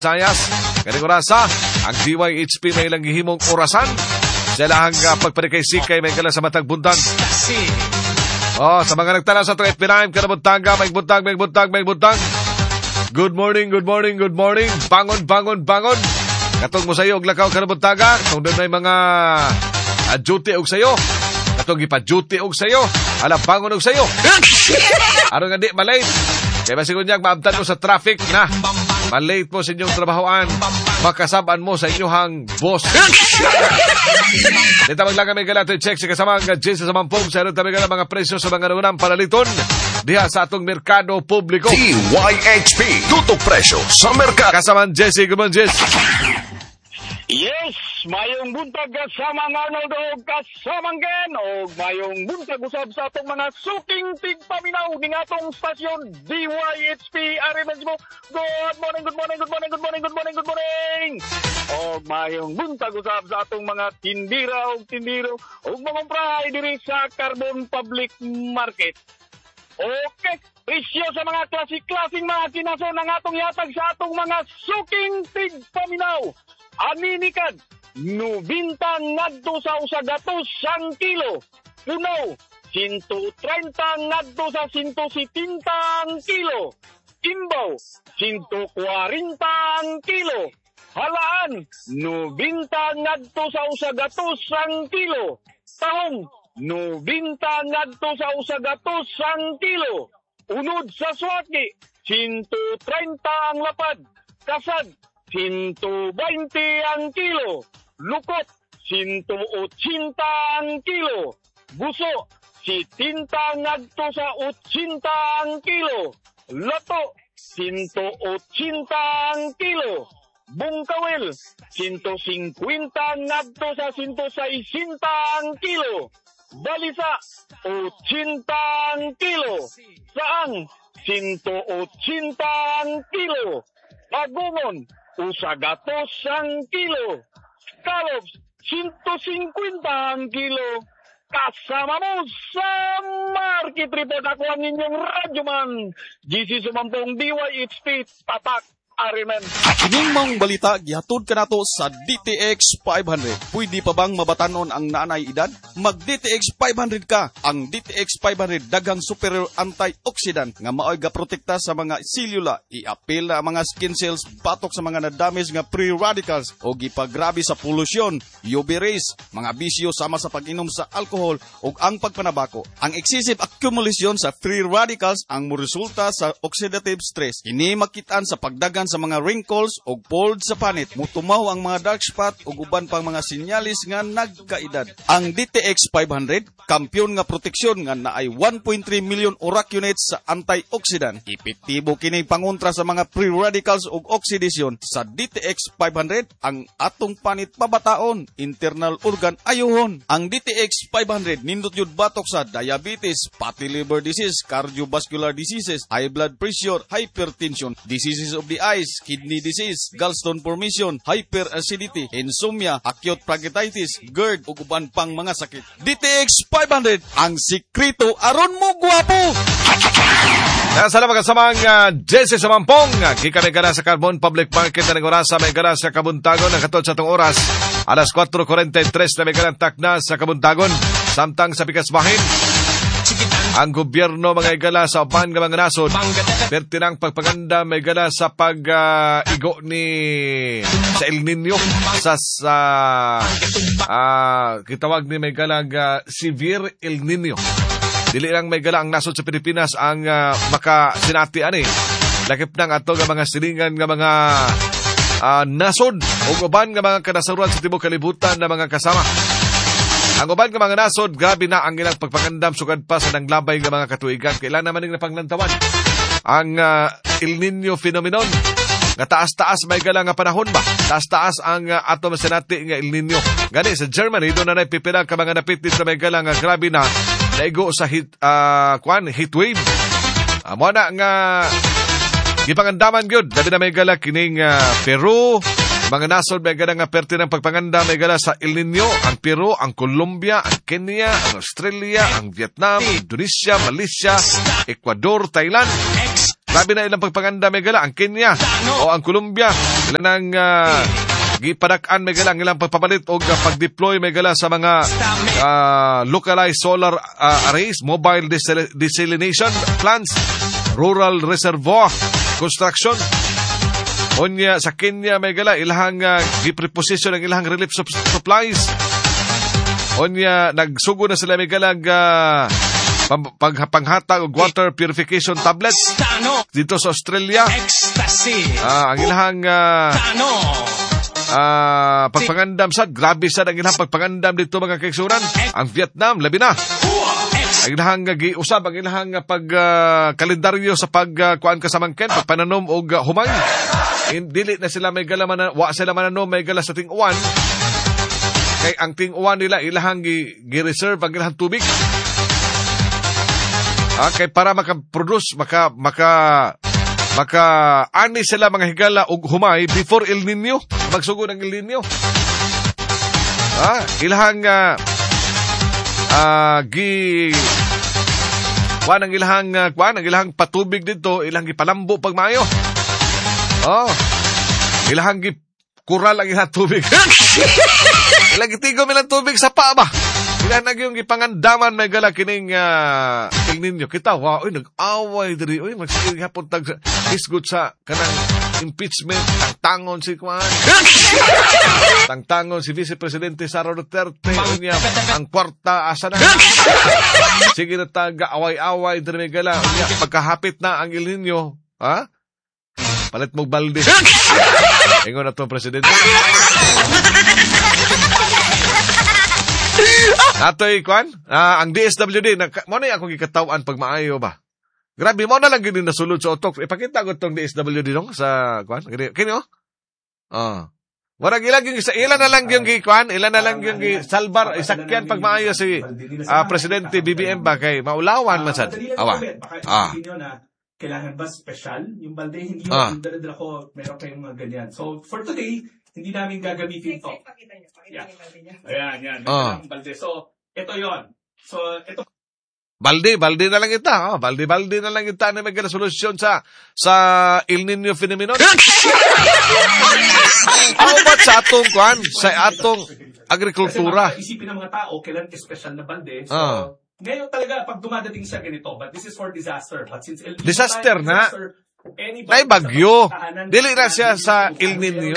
Sayas, kaning orasa, ang DYHP may ilang gihimong orasan. Sa lahang pagparikay-sikay may kala sa matag buntag. Sa mga nagtala sa itong FB9, kanabuntanga, may buntag. Good morning. Bangon. Katong mo sayo, og lakaw kanabuntanga. Katong doon may mga duty og sayo. Katong ipa-duty og sayo. Bangon og sayo. Ano nga di, malate. Kaya masingon niyang maabtan mo sa traffic na. Malate mo sa inyong trabahoan. Makasaban mo sa inyong boss. Dito maglaga may gala check sa kasamang Jesse sa Mampong. Sa ito may gala mga presyo sa mga nangunang panaliton diha sa atong merkado publiko. DYHP, tutok presyo sa merkado. Kasamang Jesse, good morning, Jesse. Yes, mayong buntag kasamang Arnold o kasamang Gen o mayong buntag usab sa atong mga suking tigpaminaw ning atong stasyon DYHP Ariman's mo. Good morning. O mayong buntag usab sa atong mga tindira o tindiro o mga pray diri sa Carbon Public Market. Okay, presyo sa mga klasik-klasing mga kinason ang atong yatag sa atong mga suking tigpaminaw. Aninikad, 90 ngadto sa usagatos sang kilo. Punaw, 130 ngadto sa 170 kilo. Imbaw, 140 kilo. Halaan, 90 ngadto sa usagatos sang kilo. Tahong, 90 ngadto sa usagatos sang kilo. Unod sa swaki, 130 ang lapad. Kasad, 120 ang kilo. Lukot, 180 ang kilo. Buso, 70 ngadto sa 80 ang kilo. Lato, 180 ang kilo. Bungkawel, 150 ngadto sa 160 ang kilo. Balisa, 80 ang kilo. Saang, 180 ang kilo. Pagumon, usagatos ang kilo. Scallops, 150 ang kilo. Kasama mo sa Market Report. Ako ang inyong radyoman. GC Sumampong DYHP Tatak Arimen. Kining mang balita gihatod kanato sa DTX 500. Pwede pa bang mabatanon ang naanay edad? Mag DTX 500 ka. Ang DTX 500 daghang superior antioxidant nga maoy gaprotekta sa mga selula, i-apil na mga skin cells, batok sa mga na-damage nga free radicals o gipagrabe sa polusyon, UV rays, mga bisyo sama sa pag-inom sa alcohol ug ang pagpanabako. Ang excessive accumulation sa free radicals ang moresulta sa oxidative stress. Ini makitaan sa pagdagan sa mga wrinkles o folds sa panit, mutumaw ang mga dark spot o uban pang mga sinyalis nga nagkaedad. Ang DTX 500, kampyon nga proteksyon nga naay 1.3 million ORAC units sa antioxidant. Epektibo kini pangontra sa mga free radicals o oxidation. Sa DTX 500, ang atong panit pabataon, internal organ ayuhon. Ang DTX 500 nindot yun batok sa diabetes, fatty liver disease, cardiovascular diseases, high blood pressure, hypertension, diseases of the eyes, kidney disease, gallstone formation, hyperacidity, insomnia, acute pancreatitis, GERD ug uban pang mga sakit. DTX 500 ang sikreto aron mo gwapo. Salamat kasamang Jesse sa Mampong. Kikami ka na sa Carbon Public Market na nagorasa may gara sa Kabuntagon. Nakatod sa itong oras, alas 4:43 na may garantak na sa Kabuntagon. Samtang sa Pikas Bahin, ang gobyerno mga igala sa upan nga mga nasod, pertinang pagpaganda may igala sa pag-igo ni sa El Nino sa kitawag ni may igala severe El Nino. Dili lang may igala ang nasod sa Pilipinas ang makasinati ani. Lakip nang ato nga mga silingan nga mga nasod o uban nga mga kanasaruan sa tibok kalibutan na mga kasama. Ang uban nga mga nasod, grabe na ang ilang pagpagandam sugad pa sa nanglabay nga mga katuigan. Kailan naman yung napanglantawan ang El Nino phenomenon. Nga taas-taas may gala nga panahon ba? Taas-taas ang ato masinati nga El Nino. Gani sa Germany, doon na naipipilang ka mga napitit sa may gala nga grabe na naigo sa heat wave. Muna nga gipangandaman gyud labi na may gala kining Peru. Mga nasod may gala nga perti ng pagpanganda may gala sa El Nino, ang Peru, ang Colombia, ang Kenya, ang Australia, ang Vietnam, Indonesia, Malaysia, Ecuador, Thailand. Grabe na ilang pagpanganda may gala. Ang Kenya o ang Colombia. Ilan ang gipadak-an may gala. Ang ilang pagpapalit o pag-deploy may gala sa mga localized solar arrays, mobile desalination plants, rural reservoir construction. Onya sa Kenya may gala. Ilahang gipreposition ang ilahang relief supplies. Onya nagsugo na sila may galag panghatag og water purification tablets dito sa Australia. Ang ilahang pagpangandam sad, grabe sad ang ilahang pagpangandam dito mga kaigsunan. Ang Vietnam labi na. Ang ilahang giusab ang ilahang kalendaryo sa pagkuan kasamangken, pagpananom og humay. Dili na sila may gala wa sila mananom may gala sa ting-uwan. Kay ang ting-uwan nila ilahang gi-reserve ang ilahang tubig. Kay para maka-produce, maka-ani sila mga higala og humay before El Nino, magsugod ang El Nino. Ilahang kuan ang ilahang patubig dito, ilahang gipalambo pag maayo. Ilahang kural ang ilahang tubig. Ilang gitigom ilang tubig sa pa ba? Ilan na yung gipangandaman may gala kining El Nino. Kita, wow, nag-away diri. Magsigil hapon isgot sa kanang impeachment. Tangtangon si Kwan. Tangtangon si Vice Presidente Sara Duterte. Ang kwarta, asa na. Sige na away-away diri may gala. Pagkahapit na ang El Nino, palit mong balde. Ingon na itong Presidente. Natoy Kwan, ang DSWD, mo na akong ikatawan pag maayo ba? Grabe, mo na lang gini nasulod sa otok. Ipakita ko itong DSWD nung sa Kwan. Kini o? Warag ilan na lang yung Kwan, ilan na lang yung salbar, isakyan pag maayo si Presidente BBM ba kay maulawan man sad. Awa. Kailangan ba special? Yung balde, hindi yung dala ko, meron kayong mga ganyan. So, for today, hindi namin gagamitin to. Ayan. Ang balde. So, ito yon. So, ito. Balde na lang ita. Balde na lang ita na may solusyon sa El Nino phenomenon. About sa atong Kwan, sa atong agrikultura. Isipin ng mga tao, kailan special na balde. So, ngayon talaga, pag dumadating siya ganito, but this is for disaster. But since El Nino disaster na, may bagyo. Dili na siya sa El Nino.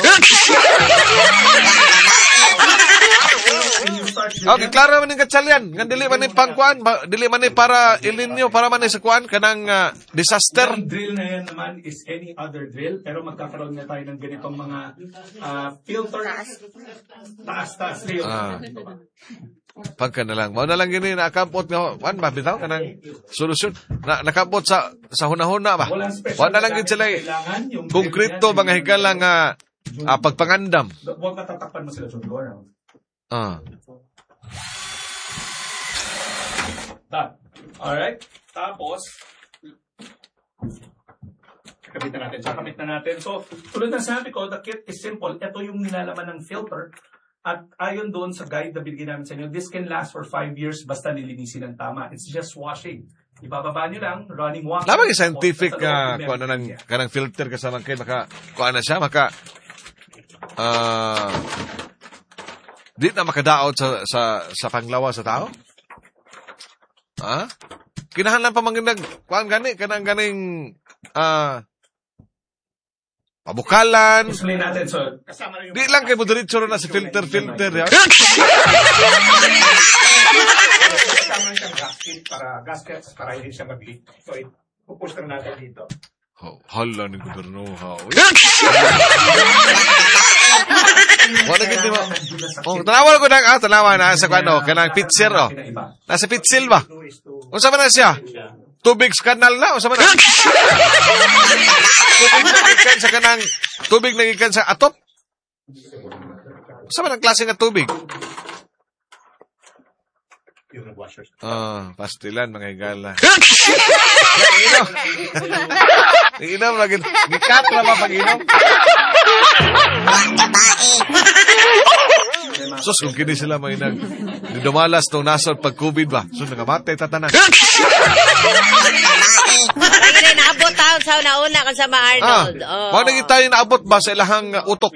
Okay, klaro man yung katsalyan. Nga dili man yung pangkuan, dili man yung para El Nino, para man yung sa kuan, kanang disaster. Ang drill na yan naman is any other drill, pero magkakaroon na tayo ng ganitong mga filters. Taas-taas drill. Pagka na lang. Mao na lang gini nakapot nga wan ba bitaw kanang solusyon. Nakapot sa hunahuna ba. Wa na lang gid sila konkreto mga higala nga pagpangandam. Huwag matatakpan mo sila John Gora. Alright. Tapos kakamit na natin. So, tulad na sabi ko, the kit is simple. Ito yung nilalaman ng filter. At ayon doon sa guide na binigyan namin sa inyo, this can last for 5 years basta nilinisin ng tama. It's just washing. Ibababa nyo lang, running water. Lamang yung scientific kung ano ng kanang filter kasama kayo, kung ano siya, di na makadaot sa panglawa sa tao? Kinahanglan pa manginag, kuan gani, kanang ganing, pabukalan. Explain natin. So, kasama na yung... Di lang kayo mo diretso na si filter. Kasama na siyang gaskets para hindi siya mabili. So, pupush na natin dito. Hala ni Goberno. Wala gindi mo. Tanawa ko na sa kano, kanang pitser nasa pitsil ba? Unsa man na siya? Tubig sa kanal na, unsa man na? Tubig nagikan sa atop. Unsa man ang klase nga tubig? Pastilan mga higala. Inom lagi. Gikat na ba pag-inom? Sus, kung kini sila may dumalas itong nasod pag-COVID ba? So, nangamatay tatanan. naabot taon sa una kasama Arnold. Mao naging tayo naabot ba sa ilahang utok?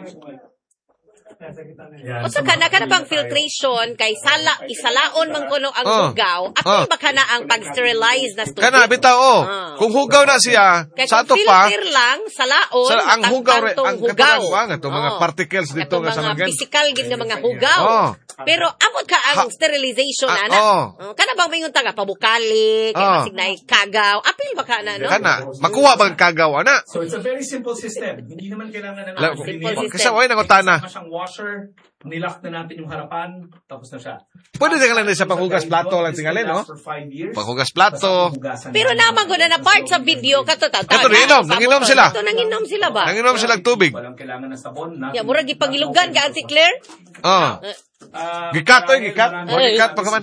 Yan. O sa kana bang filtration kay isalaon man kuno ang hugaw, apil ba kana ang pag-sterilize na tubig? Kana bitaw kung hugaw na siya kaya sa ato kung pa filter lang, salaon, ang hugaw ang hugaw. mga particles dito nga sa mga magan. physical gid nga mga hugaw. Pero amot ka ang sterilization ana. Kana bang mingon taga pabukali, kay basig na kagaw, apil ba kana no? Kana makuha ba ang kagaw ana? So it's a very simple system. Hindi naman kailangan na Simple system. Kasi way nangutana. Siyang washer, nilock na natin yung harapan, tapos na siya. Pwede din lang sa panghugas plato lang tingali, no? For 5 years. Panghugas plato. Pero naman ko na part sa video kato ta. Ito nanginom sila. Ito nanginom sila ba? Nanginom sila tubig. Walang kailangan ng sabon. Ya mura gipangilugan ka Auntie Claire? Gikat pagkaman.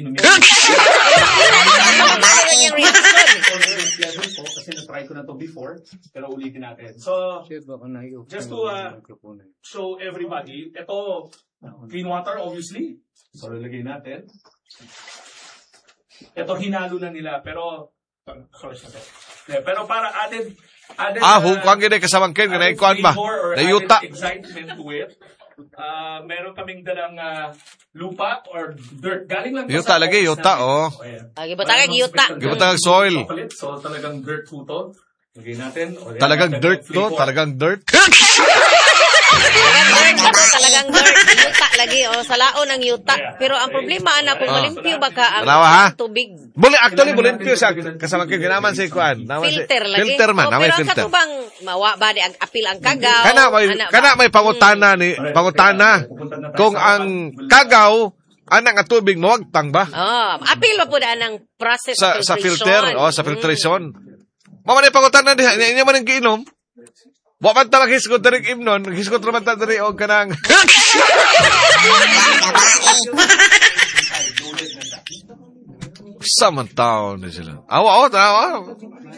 Kasi na-try ko na to before, pero ulitin natin. So, just to show everybody, ito, clean water, obviously. So, lalagay natin. Ito, hinalo na nila, pero, pero para added Kung gini kasamang kin, ganay kuan ba? Nayuta. Excitement to it. Meron kaming dalang lupa or dirt. Galing lang Yuta lagi, yuta, Gibutang yuta. Gibutang soil. So talagang dirt po to. Lagay natin. Talagang dirt to, talagang dirt. Talagang dirt. Yuta lagi, salaon ang yuta. Pero ang problema, ana, kung malimpyo ba ka ang tubig? Actually, malimpyo sa kasamang kin, ginaman si kuan. Filter lagi. Filter man, namay pero filter. ang katubang, mawa ba di ang apil ang kagaw? Kana may pangutana kung ang kagaw anang nga tubig mawagtang ba? Apil ba po daan ang process sa filter, sa filtration. Mama ni pangutana diha, inya man ang giinom. Wa man ta maghisgot diri imnon, maghisgot ra man ta diri og kanang. Samantao na sila. Tawa.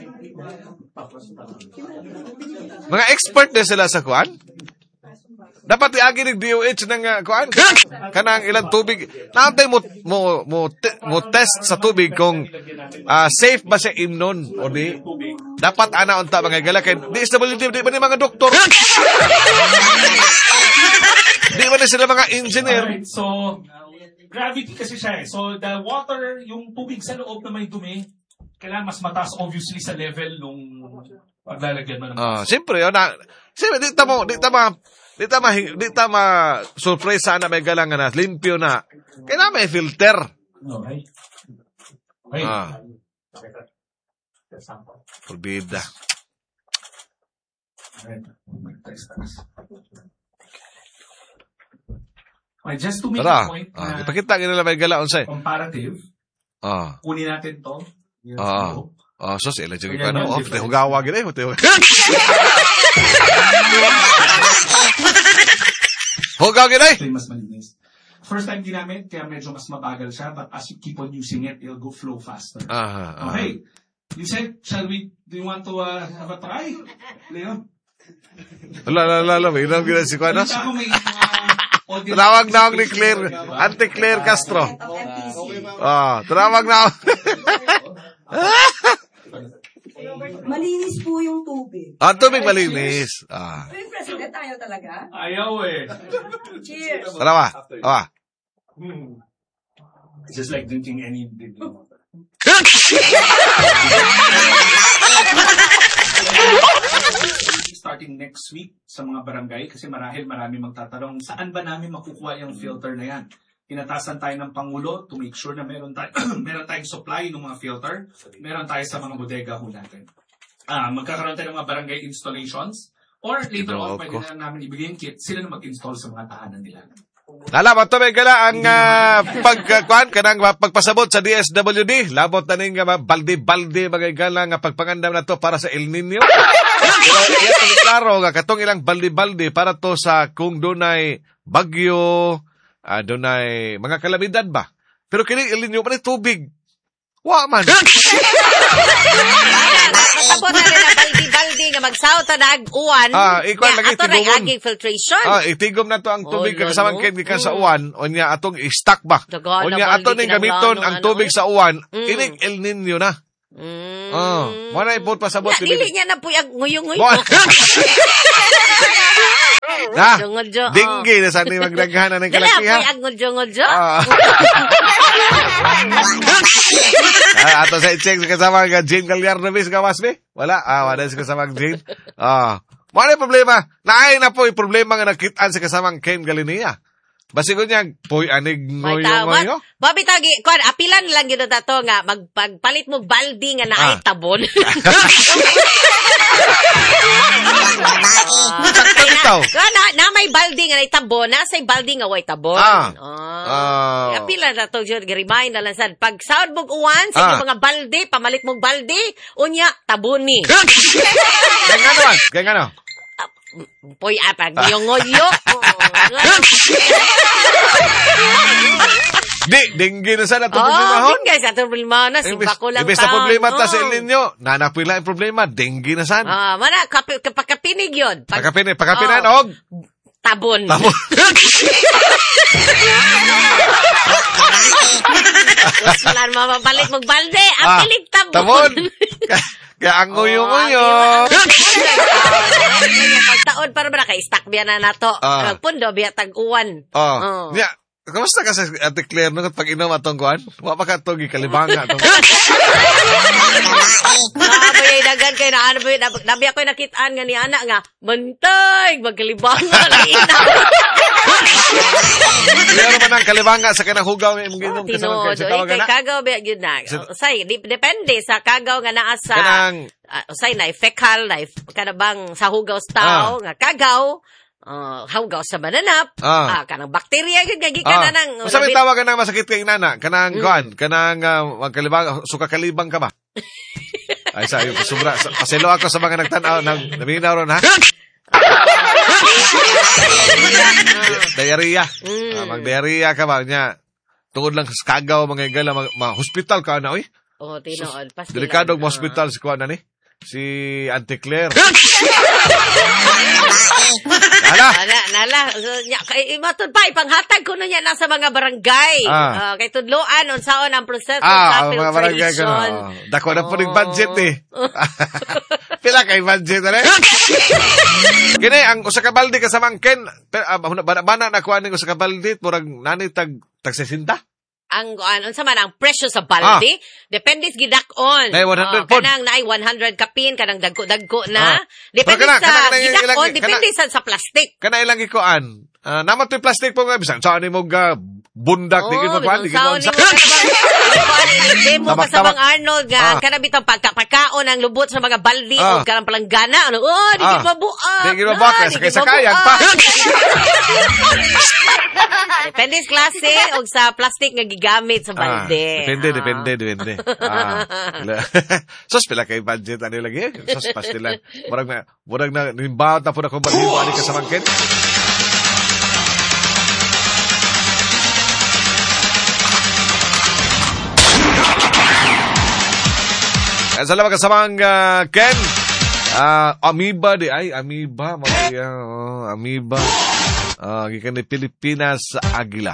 Mga expert na sila sa kuan. Dapat iagi ng DOH ng kuan. Kanang ilang tubig. Naantay mo test sa tubig kung safe ba siya imnon o di. Dapat ana unta mga gala kay DSWD di ba ni mga doktor? Di ba ni sila mga engineer? Alright, so gravity kasi siya So the water, yung tubig sa loob na may dumi, kailangan mas mataas obviously sa level nung paglalagyan mo ng siyempre di tama surpresa na may galangan na limpyo na. Kaya may filter. Okay. Forbida. Okay, just to make a point na ipakita nila may gala unsay. Comparative. Kunin natin to. So sila jud ko ano, hugawa gid Hugaw gid mas malinis. First time ginamit, kaya medyo mas mabagal siya, but as you keep on using it, it'll go flow faster. Okay. You said, do you want to have a try? Leo? Lala, may ilang gina si Kuanos. Tawag na ako ni Claire, Auntie Claire Castro. Tawag na ako. Malinis po yung tubig. Tubig malinis. Pero yung president, ayaw talaga? Ayaw Cheers. Tarawa. It's just like drinking any big water. Starting next week sa mga barangay, kasi marami magtatanong, saan ba namin makukuha yung filter na yan? Tinatasan tayo ng Pangulo to make sure na meron tayong supply ng mga filter. Meron tayo sa mga bodega ho natin. Magkakaroon tayo ng mga barangay installations. Or later on, pwede na namin ibigay yung kit, sila na mag-install sa mga tahanan nila. Labot to may gala ang pagpasabot sa DSWD. Labot na ning balde-balde mga gala nga pagpangandam na to para sa El Nino. Pero klaro nga katong ilang balde-balde para to sa kung dunay bagyo, dunay mga kalamidad ba. Pero kini El Nino man tubig. Wa man. Tapos na rin ang baldi-baldi nga magsawta na ag-uwan. Ikuan lagi ato na tigumon. aging filtration. Itigom na to ang tubig kasamang gikan sa uwan. Onya atong i-stock ba. Onya ato ning gamiton ang tubig sa uwan. Ining El Nino na. Wala ipot pasabot. Dili niya na po yung nguyong-nguyo. Dinggi na saan yung magdaghanan ng kalakihan. Dala po yung ngudyo-ngudyo. Ato sa i-check sa kasama ng Jane Gallardo, Miss Gawas, wala. Wala sa kasama ng Jane. Wala yung problema. Naay na po yung problema nga nakitaan sa kasamang Ken Galinia. Basi ko niya, po'y anig ngoyo-ngoyo. Babi tagi, kuan, apilan lang yun na to nga, magpalit mo baldi nga na ay tabon. Sakto bitaw. Na may baldi nga na tabon, na say baldi nga way tabon. Apilan na to yun, remind na lang sad. Pag saod mong uwan, sa inyong mga baldi, pamalit mong baldi, unya, tabuni. Kaya nga no? Poy atag yung ngoyo. Dinggi na sana itong problema. Dinggi sa itong problema na. Simba ko lang ibig sa problema ta sa El Nino, nanapila yung problema. Dinggi na sana. Mana, pagkapinig yun. Pagkapinan, og? Tabon. Sulan mamabalik mong balde. Apilig tabon. Kaya ang nguyo-nguyo. Pagtaon para ba naka-stack biya na nato. Pundo biya tag-uwan. Kamusta ka sa Ate Claire nung pag inom atong kuhan? Wapa ka itong ikalibanga. Nabayay dagan kayo na ano ba yun. Nabi ako'y nakitaan nga ni anak nga. Bantay, magkalibanga. Kaya naman ang kalibanga sa kanang hugaw ng imong ginom. Kay kagaw biya yun na. Usay, depende sa kagaw nga naa sa... Usay na fecal, na kanabang sa hugaw sa tao, nga kagaw. Hugaw sa bananap. Kanang bakterya yun, gikan na nang... Masabi tawag ka na masakit kay inana. Kanang kuhan, kanang magkalibang, sukakalibang ka ba? Ay, sayo, sobra. Paselo ako sa mga nagtanaw, naminaw ron, ha? Diarrhea. Mag-diarrhea ka ba? Nya, tungod lang sa kagaw, mga igala, hospital ka na, oy. Tinood. Delikadong hospital si kuhan na ni. Si Auntie Claire. Nala. Matod pa, ipanghatag ko na niya nasa mga barangay. Kay tudloan, unsaon ang proseso sa mga barangay ka na. Dako na po ng budget Pila kay budget na Kini, ang usakabaldi ka sa mangken, bana na kuha ng usakabaldi, murag nanay tag 60? Ang unsa man ang presyo sa balde depende gidakon. Kanang naay 100 kapin kanang dagko na. Depende sa gidakon, depende sa plastic. Kana ilang ikuan. Naman to'y plastic po nga bisan. Saan mo bundak di mo kuan, di mo sa. Demo pa sa mga Arnold nga kana bitong pagkapakaon ang lubot sa mga baldi o kanang palanggana. Di mo buak. Di mo buak sa kayan pa. Depende sa klase o sa plastic nga gigamit sa balde. Depende. Sos pila kay budget ano lagi? Sos pastilan. Murag na nimbaw ta po na kung balde ani ka sa mangken. Salamat ka sa mga Ken. Amoeba di ay amoeba mamaya amoeba. Gikan ni Pilipinas sa Agila.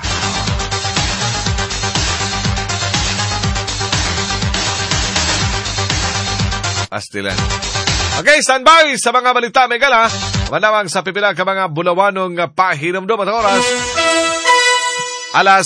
Pastilan. Okay, standby sa mga balita Megala. Manawang sa pipila ka mga bulawanong pahinomdom at oras. Alas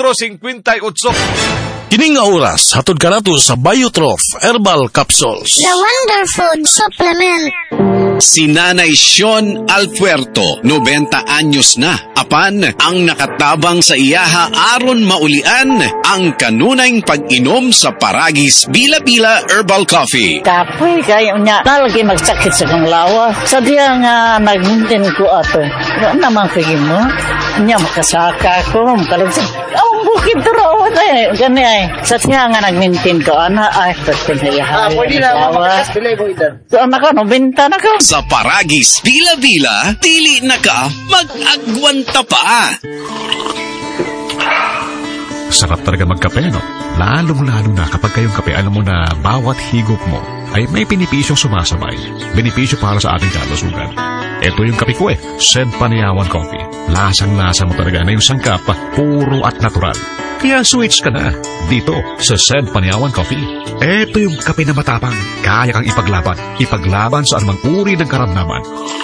4:58. Kining oras, hatod ka nato sa Biotrof Herbal Capsules. The Wonder Food Supplement. Si Nanay Sean Alpuerto, 90 anyos na. Apan, ang nakatabang sa iyaha aron maulian ang kanunayng pag-inom sa Paragis Bila-Bila Herbal Coffee. Kapoy kayo niya, nalagi magsakit sa kong lawa. Sadya nga nag-maintain ko ato. Ano naman pagin mo? Niya makasaka ko, makalagsak. Bukid raw na gani ay. Sadya nga nag-maintain ko, ay, pagkin sa iyaha. Pwede na, makakas bilay mo ito. So, anak ko, benta na ka. Sa Paragis Bila-Bila, dili na ka mag-agwanta pa. Sarap talaga magkape, no? Lalong-lalo na kapag kayong kape, alam mo na bawat higop mo ay may benepisyong sumasabay. Benepisyo para sa ating kalusugan. Ito yung kape ko Sed Paniawan Coffee. Lasang-lasa mo talaga na yung sangkap, puro at natural. Kaya switch ka na dito sa Sed Paniawan Coffee. Ito yung kape na matapang, kaya kang ipaglaban sa anumang uri ng karamdaman.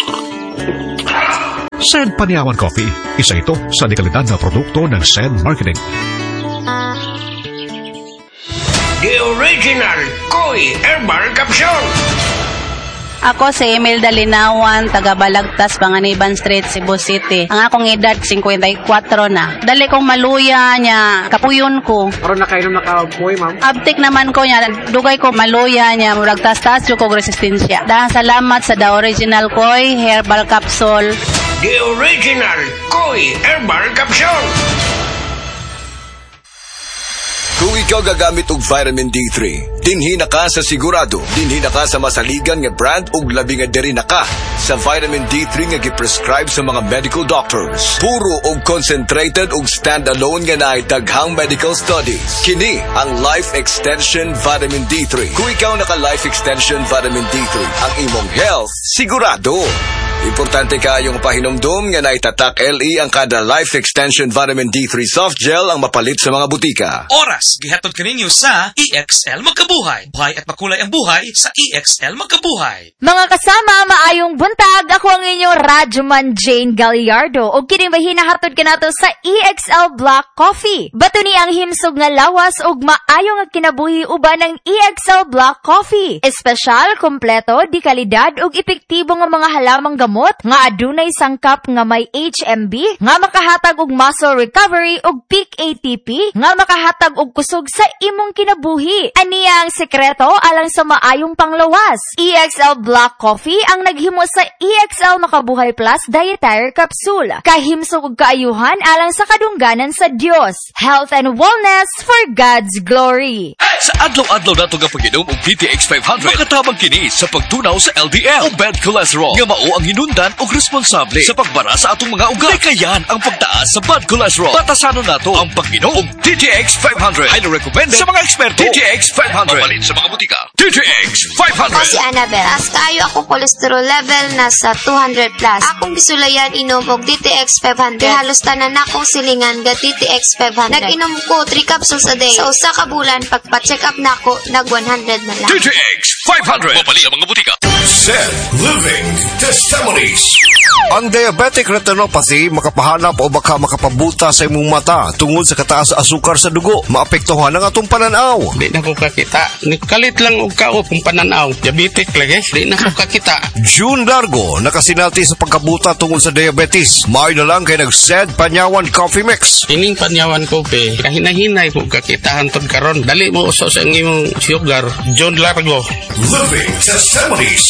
Sed Paniawan Coffee, isa ito sa dekalidad na produkto ng Sed Marketing. The original Koi Herbal Capsule. Ako si Emil Dalinawan, taga Balagtas, Panganiban Street, Cebu City. Ang akong edad, 54 na. Dali kong maluya niya, kapuyon ko. Karon na kayo nakapoy, ma'am? Abtik naman ko niya, dugay ko maluya niya, murag tas-tas yung kong resistensya. Dahil salamat sa The Original Koi Herbal Capsule. The original Koi Herbal Capsule. Kung ikaw gagamit og vitamin D3, dinhi na ka sa sigurado, dinhi na ka sa masaligan nga brand ug labi nga diri na ka sa vitamin D3 nga giprescribe sa mga medical doctors. Puro og concentrated ug stand-alone nga naay daghang medical studies. Kini ang Life Extension Vitamin D3. Kung ikaw naka-Life Extension Vitamin D3, ang imong health sigurado. Importante kayong pahinomdom nga naitatak LE ang kada Life Extension Vitamin D3 Soft Gel ang mapalit sa mga butika. Oras, gihatod kaninyo sa EXL Magkabuhay. Buhay at makulay ang buhay sa EXL Magkabuhay. Mga kasama, maayong buntag. Ako ang inyong Radyoman Jane Gallardo. O kinibahin na hatod ka nato sa EXL Black Coffee. Bato ni ang himsog nga lawas ug maayong ang kinabuhi uban ng EXL Black Coffee. Espesyal, kompleto, di kalidad ug epektibo nga mga halamang gamot nga adunay sangkap nga may HMB nga makahatag og muscle recovery ug peak ATP nga makahatag og kusog sa imong kinabuhi. Aniya ang sekreto alang sa maayong panglawas. EXL Black Coffee ang naghimo sa EXL Makabuhay Plus Dietary Capsule. Kahimsog ug kaayuhan alang sa kadungganan sa Dios. Health and wellness for God's glory. Sa adlaw-adlaw nato nga pag-inom og DTX 500, makatabang kini sa pagtunaw sa LDL o bad cholesterol nga mao ang hinundan og responsable sa pagbara sa atong mga ugat. Kayan ang pagtaas sa bad cholesterol. Batasanon nato ang pag-inom og DTX 500. Highly recommended sa mga eksperto. DTX 500. Mapalit sa mga butika. DTX 500. Ako si Annabel. As kayo akong cholesterol level nasa 200 plus. Akong gisulayan inom og DTX 500. Halos tanan akong silingan ga DTX 500. Nag-inom ko 3 capsules a day. Sa usa ka bulan pagpa-check up nako nag 100 na lang. DTX 500. Mapalit ang mga butika. Sed Living Testimonies. Ang diabetic retinopathy makapahanap o baka makapabuta sa imong mata tungod sa kataas sa asukar sa dugo. Maapektuhan ang atong pananaw. Di na ko kakita. Nikalit lang og kaop ang pananaw. Diabetic lagi. Di na ko kakita. June Largo nakasinati sa pagkabuta tungod sa diabetes. May na lang kay nag-Sed Paniawan Coffee Mix. Ining Paniawan Coffee, kahinahinay ko kakitahan tod karon. Dali mo uso sa imong sugar. June Largo. Living Testimonies.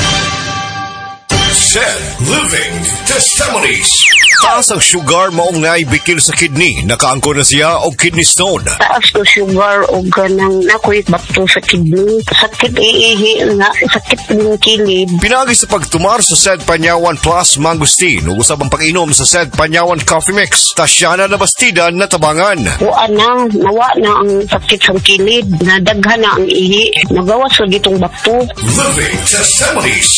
Sed Living Testimonies. Taas ang sugar maong naibikil sa kidney. Nakaangko na siya o kidney stone. Taas ko sugar o ganang nakuit bato sa kidney. Sakit iihi nga, sakit ng kilid. Pinagi sa pagtumar sa Sed Paniawan Plus Mangustin. Usab ang pag-inom sa Sed Paniawan Coffee Mix. Tasyana na bastidan na tabangan. Nawa na ang sakit sa kilid. Nadaghan na ang ihi. Nagawas sa gitong bato. Living Testimonies.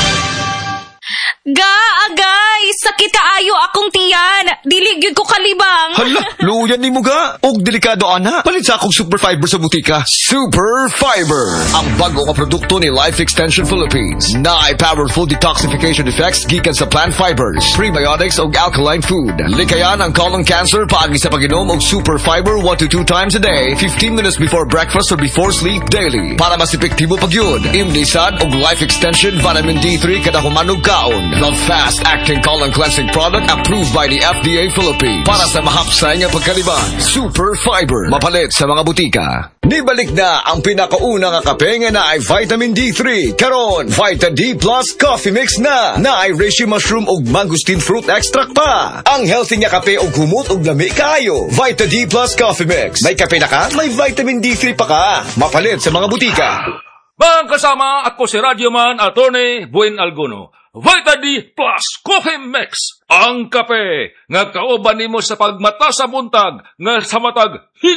Agay! Sakit kaayo akong tiyan! Dilig yun ko kalibang! Hala, luyan ni mo ga! Og delikado ana! Palit sa akong Super Fiber sa butika. Super Fiber! Ang bago nga produkto ni Life Extension Philippines. Na ay powerful detoxification effects gikan sa plant fibers, prebiotics og alkaline food. Likayan ang colon cancer paagi sa pag-inom og Super Fiber 1 to 2 times a day, 15 minutes before breakfast or before sleep daily. Para mas epektibo pag yun, imnisad og Life Extension Vitamin D3 kada humanog kaon. The fast-acting colon cleansing product approved by the FDA Philippines. Para sa mahapsay nga pagkaliban, Super Fiber. Mapalit sa mga butika. Nibalik na ang pinakauna nga kape nga na ay Vitamin D3. Karon, Vita D Plus Coffee Mix na ay reishi mushroom ug mangosteen fruit extract pa. Ang healthy nga kape ug humot ug lami kaayo. Vita D Plus Coffee Mix. May kape na ka? May Vitamin D3 pa ka. Mapalit sa mga butika. Mga kasama, ako si Radyoman Attorney Buen Alguno. Vita D Plus Coffee Mix. Ang kape nga kauban nimo sa pagmata sa buntag nga sa matag higop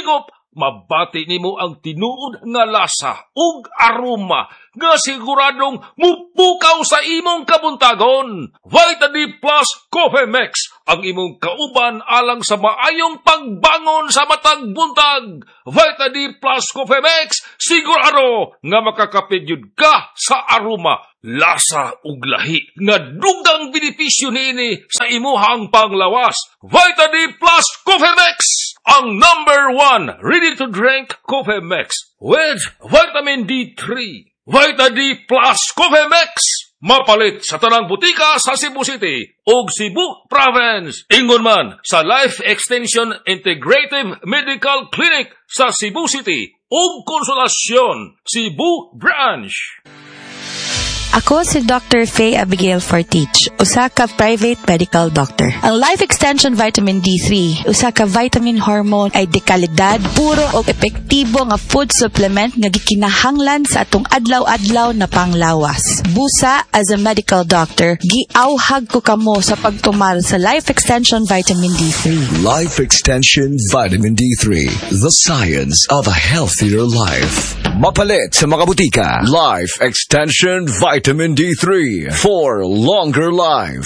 mabati nimo ang tinuod nga lasa ug aroma nga siguradong mupukaw sa imong kabuntagon. Vita D Plus Coffee Mix ang imong kauban alang sa maayong pagbangon sa matag buntag. Vita D Plus Coffee Mix sigurado nga makakapidyud ka sa aroma, lasa ug lahi nga dugang benepisyo niini sa imuhang panglawas. Vita D Plus Coffee Mix, ang #1 ready-to-drink coffee mix with vitamin D3. Vita D Plus Coffee Mix, mapalit sa tanang butika sa Cebu City ug Cebu Province. Ingon man sa Life Extension Integrative Medical Clinic sa Cebu City ug Konsolasyon, Cebu Branch. Ako si Dr. Faye Abigail Fortich, usa ka private medical doctor. Ang Life Extension Vitamin D3, usa ka vitamin hormone ay dekalidad, puro o epektibo nga food supplement nga gikinahanglan sa atong adlaw-adlaw na panglawas. Busa, as a medical doctor, giauhag ko kamo sa pagtumar sa Life Extension Vitamin D3. Life Extension Vitamin D3, the science of a healthier life. Mapalit sa mga butika. Life Extension Vitamin D3 for longer life.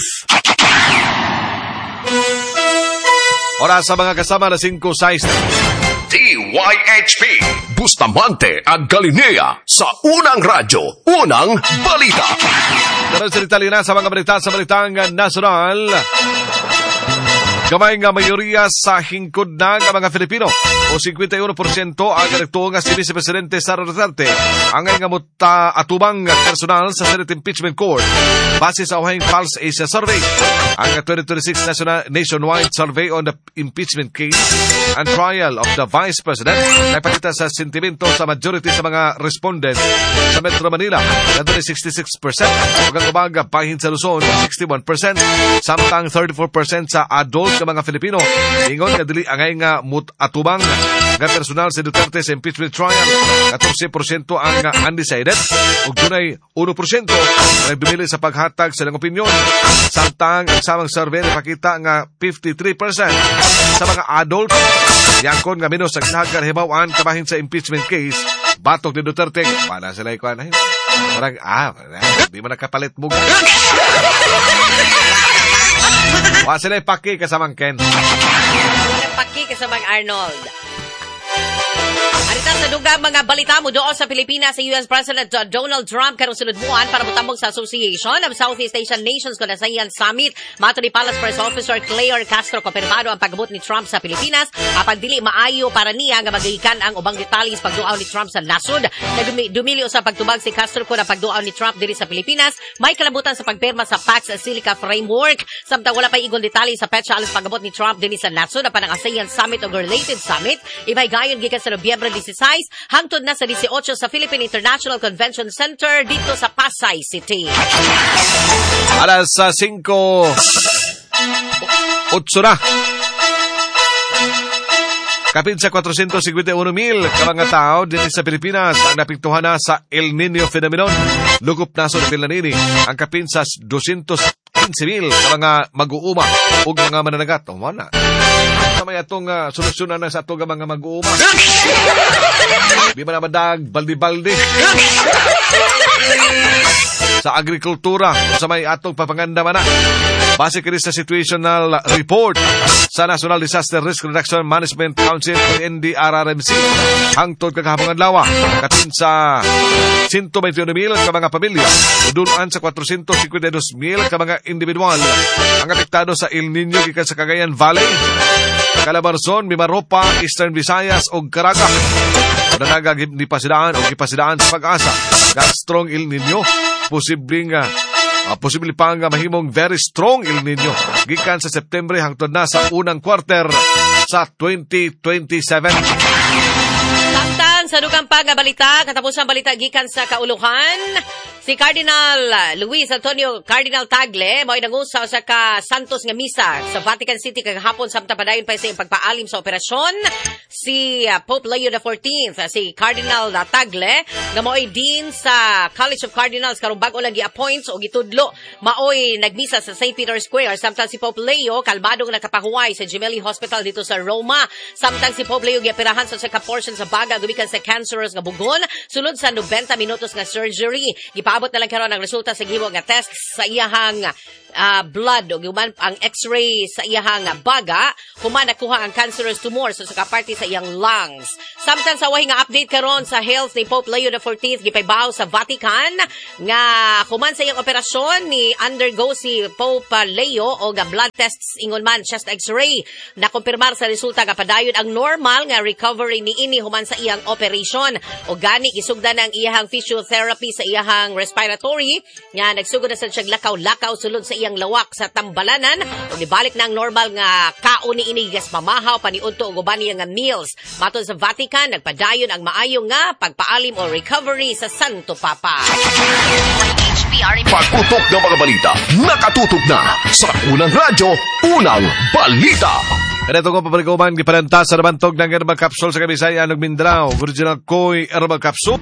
Oras sa mga kasama na 5-6. DYHP Bustamante at Galilea sa Unang Radyo, Unang Balita. Karon sa Italina sa mga balita sa balitang nasyonal. Gamay nga mayoriya sa hingkod na nga mga Filipino o 51% ang nagtuo nga si Vice Presidente Sara Duterte ang nga muta atubang personal sa Senate Impeachment Court base sa uhing Pulse Asia Survey. Ang 2026 nationwide survey on the impeachment case and trial of the Vice President ay pakita sa sentimento sa majority sa mga respondent sa Metro Manila na 66% ug ang umaga bahin sa Luzon 61%, samtang 34% sa adult nga mga Filipino ingon nga dili angay nga atubang nga personal si Duterte sa impeachment trial. 14% ang undecided ug dunay 1% ay dumili sa paghatag sa ilang opinyon, samtang ang samang survey napakita nga 53% sa mga adult yangkon nga menos nagsahagan hibaw-an kabahin sa impeachment case batok ni Duterte para sila ikuan ay parang di mo nakapalit mo. Wa sila paki kasamang Ken. Paki kasamang Arnold. Arita sa dugang mga balita mo doon sa Pilipinas, sa US President Donald Trump karong sunod buwan para mutambong sa Association of Southeast Asian Nations kon sa ASEAN Summit. Mato ni Palace Press Officer Claire Castro konfirmado ang pagabot ni Trump sa Pilipinas apan dili maayo para niya nga magahikan ang ubang detalye sa pagduaw ni Trump sa nasod. Dumili sa pagtubag si Castro kon ang pagduaw ni Trump diri sa Pilipinas may kalabutan sa pagpirma sa Pax Silica Framework, samtang wala pa igong detalye sa petsa alang pagabot ni Trump diri sa nasod apan ang ASEAN Summit o related summit ibay gayon gikan sa Nobyembre 16 hangtod na sa 18 sa Philippine International Convention Center dito sa Pasay City. Alas 5:08 na. Kapit sa 451,000 ka mga tao dito sa Pilipinas ang napiktuhan na sa El Nino phenomenon. Lugop na sa Pilanini ang kapit sa 215,000 ka mga mag-uuma o mga mananagat. O mana. Sa may atong solusyonan na sa atong mga mag-uuma. Di ba naman baldi-baldi. Sa agrikultura sa may atong papangandaman na. Base kini sa situational report sa National Disaster Risk Reduction Management Council o NDRRMC hangtod kagahapon adlaw katin sa 121,000 ka mga pamilya udulan sa 452,000 ka mga individual ang apektado sa El Nino gikan sa Cagayan Valley, Calabarzon, Mimaropa, Eastern Visayas ug Caraga. Nanaga gipasidaan o gipasidaan sa pag-asa nga strong El Nino posible pa nga mahimong very strong El Nino gikan sa September hangtod na sa unang quarter sa 2027. Samtang sa dugang pa nga balita, katapos ang balita gikan sa kauluhan, Si Cardinal Luis Antonio Cardinal Tagle mo'y nangusaw sa ka Santos nga misa sa Vatican City kagahapon samtang padayon pa sa iyang pagpaalim sa operasyon. Si Pope Leo XIV, si Cardinal Tagle nga mo'y dean sa College of Cardinals karong bag-o lang gi-appoint o gitudlo maoy nagmisa sa St. Peter's Square samtang si Pope Leo kalmadong nakapahuway sa Gemelli Hospital dito sa Roma. Samtang si Pope Leo giapirahan sa ka-portion sa baga gumikan sa cancerous nga bugon sulod sa 90 minutos nga surgery. Gipaabot na lang karon ang resulta sa gihimo nga test sa iyahang blood o human ang x-ray sa iyahang baga human nakuha ang cancerous tumor sa kaparti sa iyang lungs. Samtang sa wahi nga update karon sa health ni Pope Leo XIV gipaybaw sa Vatican nga human sa iyang operasyon ni undergo si Pope Leo o nga blood tests ingon man chest x-ray na kumpirmar sa resulta nga padayon ang normal nga recovery ni ini human sa iyang operation o gani isugdan ang iyahang physiotherapy sa iyahang respiratory nga nagsugod na sa siyang lakaw-lakaw sulod sa iyang lawak sa tambalanan o nibalik na ang normal nga kaon ni ini gas pamahaw paniudto og uban niya nga meals. Matod sa Vatican nagpadayon ang maayo nga pagpaalim o recovery sa Santo Papa. Pagputok ng mga balita, nakatutok na sa unang radyo, unang balita. Ito ko paparikuman, gipananta sa nabantog ng herbal capsule sa Kabisayan ng Mindanao, original Koi herbal capsule.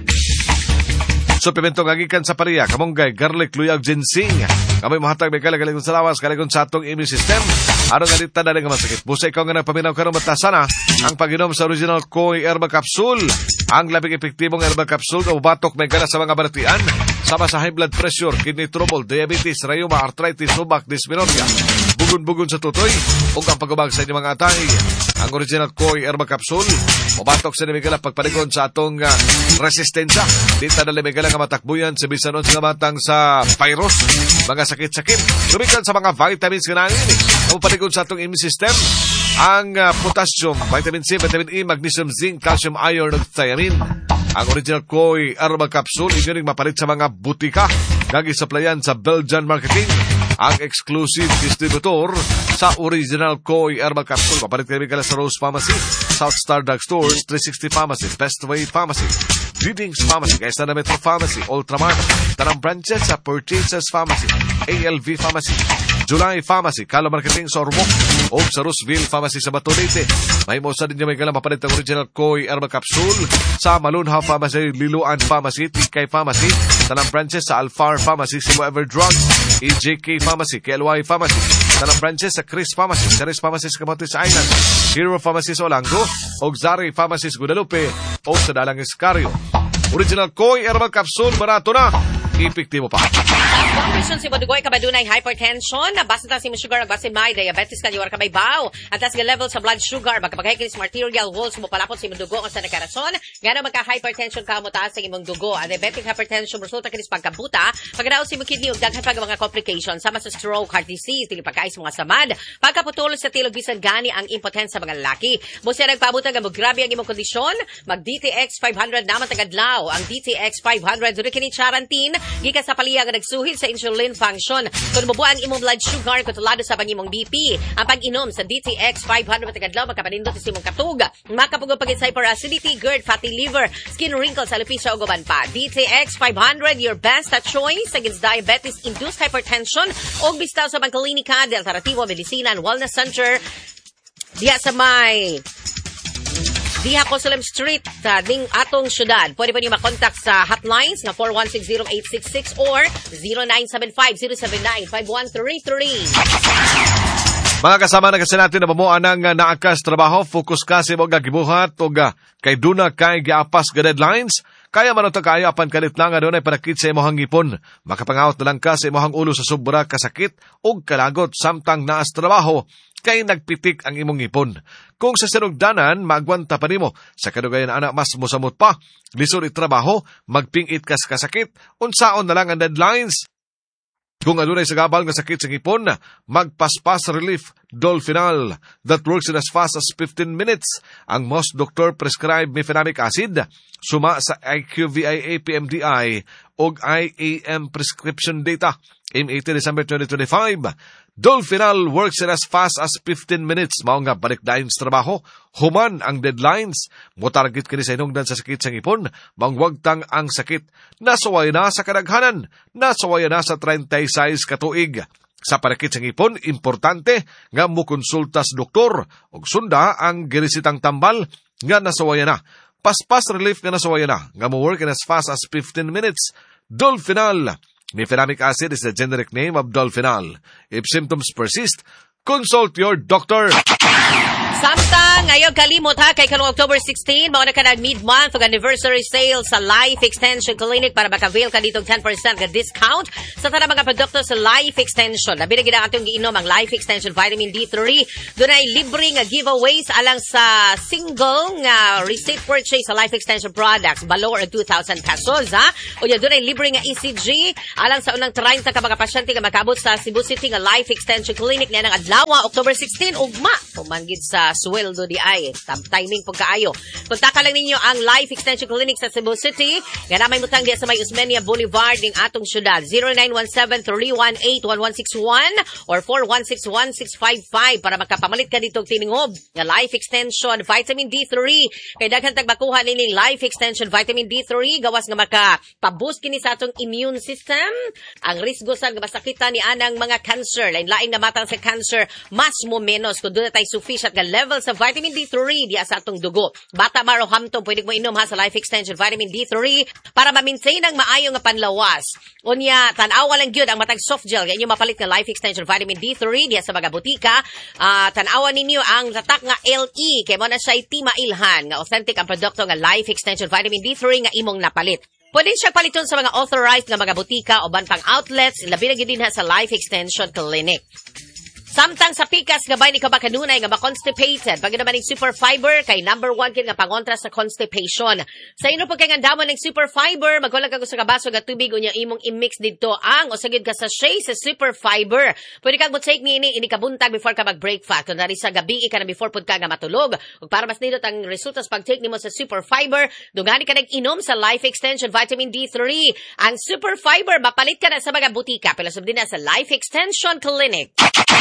Suplemento ngagikan sa pariya, kamonggay, garlic, luyag, ginseng. Kamay mahatag may kalagaling sa lawas, kalagaling sa atong immune system. Ano nga dita na nga masakit? Busa ikaw nga nagpaminaw karong matasana ang pag-inom sa original Koi herbal capsule. Ang labing epektibong herbal capsule o batok may gana sa mga baratian. Sama sa high blood pressure, kidney trouble, diabetes, rheuma, arthritis, subak, dysmenorrhea, bugon-bugon sa tutoy, o ang pagubag sa inyong mga atay. Ang original Koi herbal capsule o batok sa nimigala pagpaligon sa atong resistensya. Dita na nimigala nga matakbuyan sa bisanon sa matang sa virus, mga sakit-sakit. Lumikan sa mga vitamins nga nangin. Ang paligon sa atong immune system, ang potassium, vitamin C, vitamin E, magnesium, zinc, calcium, iron, ug thiamine. Ang original Koi herbal capsule, inyo ring mapalit sa mga butika. Gagi-supplyan sa Belgian Marketing. Ang exclusive distributor sa original Koi herbal capsule. Mapalit kami kala sa Rose Pharmacy, South Star Drug Stores, 360 Pharmacy, Bestway Pharmacy, Readings Pharmacy, Kaysa na Metro Pharmacy, Ultramart, Tanang branches sa Purchasers Pharmacy, ALV Pharmacy, July Pharmacy, Kalo Marketing sa Ormoc, o sa Rooseville Pharmacy sa Batulite. May mosa din niya may galang mapalit ang original Koi herbal capsule sa Malunhaw Pharmacy, Liluan Pharmacy, Tikay Pharmacy, Tanang branches sa Alfar Pharmacy, Simo Ever Drugs, EJK Pharmacy, KLY Pharmacy, Tanang branches sa Chris Pharmacy, Ceres Pharmacy sa Camotes Island, Hero Pharmacy sa Olango, o Zari Pharmacy sa Guadalupe, o sa Dalang Escario. Original Koi herbal capsule, barato na, epektibo pa. Condition si Bodugoy kabadunay hypertension, basta ta si sugar basta may diabetes kan yuwar kabay baw. Ang taas nga level sa blood sugar magkapaghay sa arterial walls mo palapot si dugo o sa nakarason. Ngano magka-hypertension ka mo taas sa imong dugo. Ang diabetic hypertension resulta kinis pagkabuta, pagdaw si mo kidney ug daghan pag mga complications sama sa stroke, heart disease, dili pagkais mga samad, pagkaputol sa tilog bisan gani ang impotensya sa mga lalaki. Busa nagpabuta nga mo grabe ang imong kondisyon, mag DTX 500 naman tagadlaw. Ang DTX 500 dili kini charantin gikan sa paliya nga nagsuhil sa insulin function. Kung mabuo ang imong blood sugar, kontrolado sa pangimong BP. Ang pag-inom sa DTX 500 matagdlaw, magkapanindot sa imong katug. Makapugod pagit sa hyperacidity, GERD, fatty liver, skin wrinkles, alopecia o guban pa. DTX 500, your best choice against diabetes-induced hypertension o bistaw sa Bangkalinika, de Alternativo Medicina and Wellness Center. Diya sa may Diha Cosulem Street, ding atong syudad. Pwede pa niyo makontak sa hotlines na 4160866 or 0975-079-5133. Mga kasama na kasi natin na mamuan ng naakas trabaho, focus kasi mo gagibuhat o kay duna kay giapas ga deadlines. Kaya man ito kayo apan kalit lang doon ay parakit sa imohang ipon. Makapangawat na lang ka sa imohang ulo sa sobra kasakit o kalagot samtang naas trabaho kay nagpitik ang imong ipon. Kung sa sinugdanan, magwanta pa nimo. Sa kadugayan anak mas musamot pa. Lisod itrabaho, magpingit kas kasakit, unsaon na lang ang deadlines. Kung adunay sa gabal nga sakit sa ipon, magpaspas relief Dolphinal that works in as fast as 15 minutes. Ang most doctor prescribe mefenamic acid, suma sa IQVIA PMDI o IAM prescription data. M18 December 2025, Dolphinal works in as fast as 15 minutes. Mao nga balik dayon sa trabaho. Human ang deadlines. Motarget kini sa hinungdan sa sakit sa ngipon. Mangwagtang ang sakit. Nasaway na sa kadaghanan. Nasaway na sa 36 katuig. Sa parakit sa ngipon, importante nga mukonsulta sa doktor. Og sunda ang girisitang tambal nga nasaway na. Paspas relief nga nasaway na. Nga mo work in as fast as 15 minutes. Dolphinal. Mefenamic acid is the generic name of Dolphinal. If symptoms persist, consult your doctor. Samtang ngayon kalimot ha, kay kanong October 16, mga nakanag mid-month o anniversary sale sa Life Extension Clinic para makavail ka dito 10% ka discount sa tanang mga produkto sa Life Extension. Nabinagin na atong giinom ang Life Extension Vitamin D3. Doon ay libre nga giveaways alang sa single nga receipt purchase sa Life Extension products. Below or 2,000 pesos ha. O yan, doon ay libre nga ECG alang sa unang 30 ka mga pasyente nga makabot sa Cebu City nga Life Extension Clinic na ng adlaw, October 16, ugma. Pumanggid sa sweldo di ay. Timing po kaayo. Kontaka lang ninyo ang Life Extension Clinic sa Cebu City. Ganamay mutang diya sa may Usmeña Boulevard ng atong syudad. 0917-318-1161 or 416-1655 para makapamalit ka dito tiningob nga Life Extension Vitamin D3. Kaya daghan tagbakuha nining Life Extension Vitamin D3 gawas nga makapaboost kini sa atong immune system. Ang risgo sa masakita ni anang mga cancer. Lain-lain na matang sa cancer, mas mo menos kung doon na tayo sufficient nga level sa vitamin D3 diya sa atong dugo. Bata maro hamtong pwede mo inom ha sa Life Extension Vitamin D3 para ma-maintain ang maayo nga panlawas. Unya, tanawa lang gyud ang matag soft gel nga inyo mapalit nga Life Extension Vitamin D3 diya sa mga butika. Tanawa ninyo ang tatak nga LE kay mo na siya timailhan nga authentic ang produkto nga Life Extension Vitamin D3 nga imong napalit. Pwede siya paliton sa mga authorized nga mga butika o bantang outlets labi na gyud din ha sa Life Extension Clinic. Samtang sa pikas gabay ni ka ba kanunay nga ma-constipated. Pag naman ng super fiber, kay number 1 kin nga pangontra sa constipation. Sa ino pag kay nga damon ng super fiber, magwala ka sa kabaso nga tubig unya imong i-mix dito ang o sagid ka sa sachet sa super fiber. Pwede kang mo-take ini kabuntag before ka mag-breakfast. Kung nari sa gabi ka na before pud ka nga matulog. Ug para mas nindot ang resulta sa pag-take nimo sa super fiber, dugani ka nag-inom sa Life Extension Vitamin D3. Ang super fiber mapalit ka na sa mga butika. Pila subdin na sa Life Extension Clinic.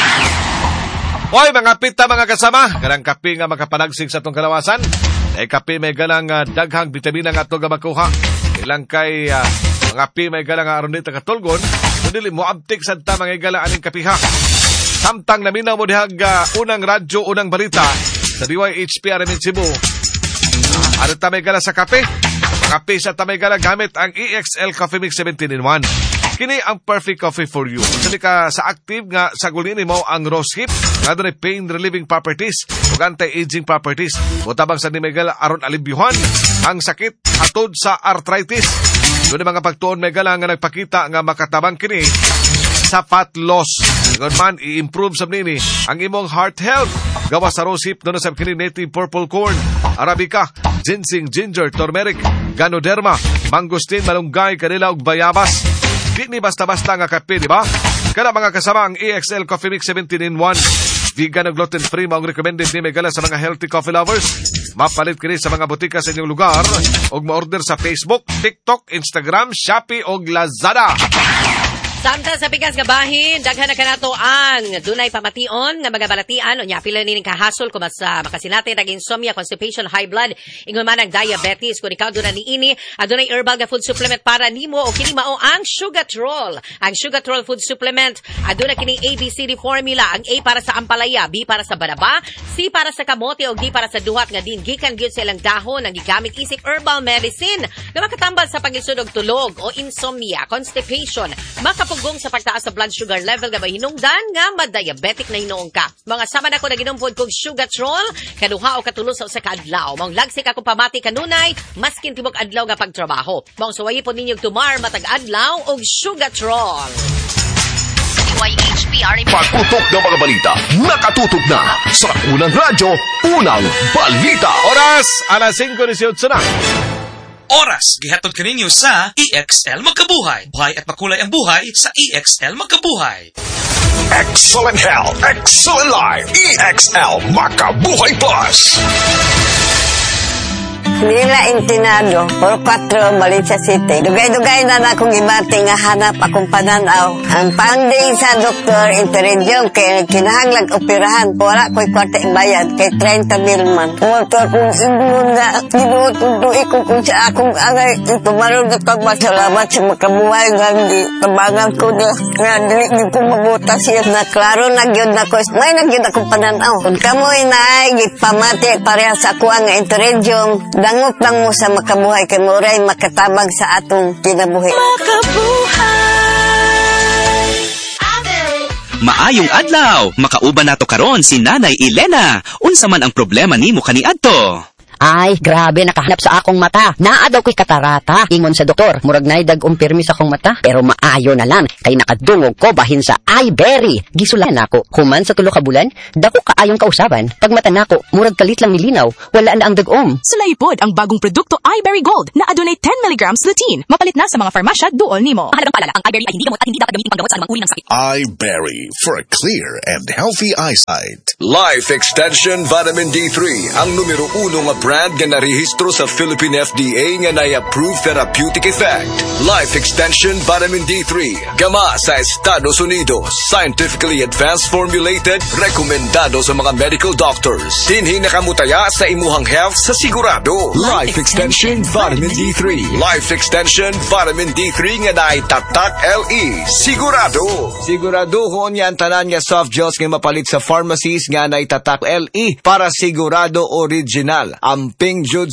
Hoy mga pita mga kasama, kanang kape nga makapanagsig sa itong kalawasan. Ay kape may galang daghang bitamina nga ito nga makuha. Ilang kay mga kape may galang aron dito katulgon, kundi mo abtik sa ta mga galang aning kapiha. Samtang naminaw mo dihag unang radyo, unang balita sa DYHP Aramin Cebu. Ano ta may galang sa kape? Kape sa ta may galang gamit ang EXL Coffee Mix 17-in-1. Kini ang perfect coffee for you. Kung ka sa active nga sa gulini mo ang rose hip, nga doon ay pain relieving properties ug anti-aging properties. Butabang sa ni Miguel aron alibyuhan ang sakit atod sa arthritis. Doon mga pagtuon Miguel nga nagpakita nga makatabang kini sa fat loss. Ngayon man, i-improve sa nini ang imong heart health. Gawa sa rose hip doon sa kini native purple corn, arabica, ginseng, ginger, turmeric, ganoderma, mangosteen, malunggay, kanila ug bayabas. Di ni basta-basta nga kape, di ba? Kana mga kasama ang EXL Coffee Mix 17-in-1. Vegan ug gluten-free maong recommended ni Megala sa mga healthy coffee lovers. Mapalit kini sa mga butika sa inyong lugar ug ma-order sa Facebook, TikTok, Instagram, Shopee ug Lazada. Samtang sa pikas nga bahin, daghan na kanato ang dunay pamation nga mga balatian o nya pila nining kahasol kung mas makasinati nag insomnia, constipation, high blood, ingon man ang diabetes. Kung ikaw dunay niini, adunay herbal nga food supplement para nimo o kini mao ang Sugatrol. Ang Sugatrol food supplement aduna kini ABCD formula. Ang A para sa ampalaya, B para sa banaba, C para sa kamote o D para sa duhat nga din gikan gyud sa ilang dahon ang gigamit isip herbal medicine nga makatambal sa paglisod og tulog o insomnia, constipation, pugong sa pagtaas sa blood sugar level nga mahinungdan nga ma-diabetic na hinoong ka. Mga sama na ko na ginumpod kong Sugatrol, kaduha o katulo sa usa ka adlaw. Mong lagsik ako pamati kanunay, maskin tibok adlaw nga pagtrabaho. Mong suwayi po ninyong tumar matag adlaw og Sugatrol. Pagputok ng mga balita, nakatutok na sa unang radyo, unang balita. Oras, alas 5:18 na. Oras, gihatod kaninyo sa EXL Magkabuhay. Buhay at makulay ang buhay sa EXL Magkabuhay. Excellent health, excellent life, EXL Magkabuhay Plus. Nila Intinado, 44, Valencia City. Dugay-dugay na akong ibati nga hanap akong pananaw. Ang finding sa doktor, interedium, kay kinahanglag operahan. Wala ko'y kwarta bayad, kay 30,000 man. Motor kong ingon nga, ginutuduy ko kung sa akong angay. Ito maroon na pagmasalamat sa makabuhay nga, hindi tabangan ko na. Nga, hindi ko mabutas yan. Na klaro, nagyod na ko. May nagyod akong pananaw. Kung kamoy na ay, gipamati pareha sa ako ang interedium, dangot lang mo sa makabuhay kay Moray makatabang sa atong kinabuhi. Maayong adlaw, makauban nato karon si Nanay Elena. Unsa man ang problema nimo kaniadto? Ay, grabe, nakahanap sa akong mata. Naa daw ko'y katarata. Ingon sa doktor, murag na dag umpirmi sa akong mata. Pero maayo na lang, kay nakadungog ko bahin sa iBerry. Gisulan ako, human sa 3 ka bulan, dako kaayong kausaban. Pag mata nako, murag kalit lang milinaw, wala na ang dagom. Sulaipod ang bagong produkto iBerry Gold na adunay 10 mg lutein. Mapalit na sa mga farmasya duol nimo. Mahalagang paalala, ang iBerry ay hindi gamot at hindi dapat gamitin panggamot sa anumang uri ng sakit. iBerry for a clear and healthy eyesight. Life Extension Vitamin D3 ang numero 1 nga brand nga narehistro sa Philippine FDA nga na-approve therapeutic effect. Life Extension Vitamin D3 gama sa Estados Unidos, scientifically advanced formulated, rekomendado sa mga medical doctors. Dinhi nakamutaya sa imuhang health sa sigurado. Life Extension Vitamin D3. Life Extension Vitamin D3 nga naitatak LE. Sigurado. Sigurado kung yan tanan nga soft gels nga mapalit sa pharmacies nga naitatak LE para sigurado original. Amping jud